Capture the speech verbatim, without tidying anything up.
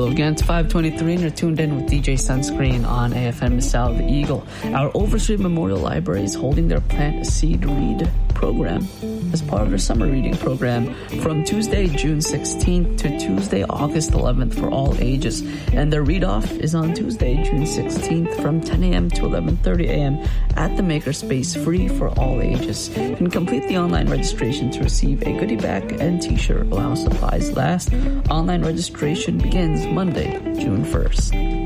Hello again, it's five twenty-three and you're tuned in with D J Sunscreen on A F M South Eagle. Our Overstreet Memorial Library is holding their Plant a Seed Read program as part of their summer reading program from Tuesday, June sixteenth to Tuesday, August eleventh for all ages. And their read-off is on Tuesday, June sixteenth from ten a.m. to eleven thirty a.m. at the Makerspace, free for all ages. You can complete the online registration to receive a goodie bag and t-shirt while supplies last. Online registration begins Monday, June first.